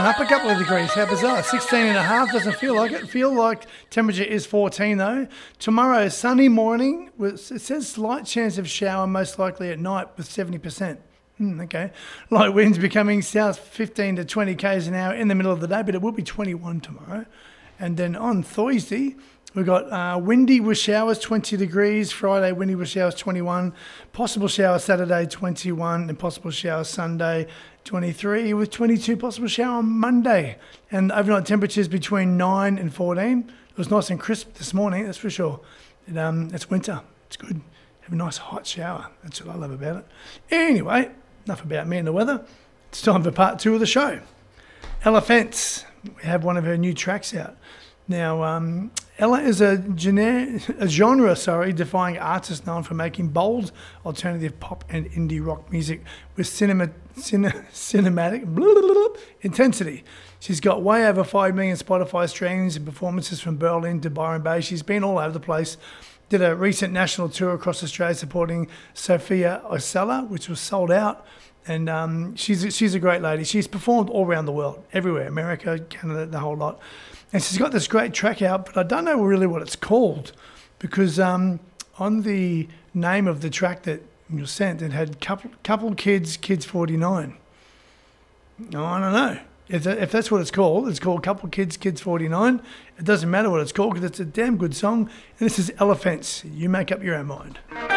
Up a couple of degrees, how bizarre. 16 and a half, doesn't feel like it. Feel like temperature is 14 though. Tomorrow, sunny morning, it says slight chance of shower, most likely at night with 70%. Okay. Light winds becoming south 15 to 20 k's an hour in the middle of the day, but it will be 21 tomorrow. And then on Thursday, we've got windy with showers, 20 degrees. Friday, windy with showers, 21. Possible shower Saturday, 21. And possible shower Sunday, 23. With 22 possible shower on Monday. And overnight temperatures between 9 and 14. It was nice and crisp this morning, that's for sure. It's winter. It's good. Have a nice hot shower. That's what I love about it. Anyway, enough about me and the weather. It's time for part 2 of the show. Ella Fence. We have one of her new tracks out. Now, Ella is a genre-defying artist known for making bold alternative pop and indie rock music with cinematic intensity. She's got way over 5 million Spotify streams and performances from Berlin to Byron Bay. She's been all over the place. Did a recent national tour across Australia supporting Sophia Osella, which was sold out. And she's a great lady. She's performed all around the world, everywhere, America, Canada, the whole lot. And she's got this great track out, but I don't know really what it's called because on the name of the track that you sent, it had couple kids 49. No, I don't know. If that's what it's called Couple Kids 49. It doesn't matter what it's called because it's a damn good song. And this is Ella Fence. You make up your own mind.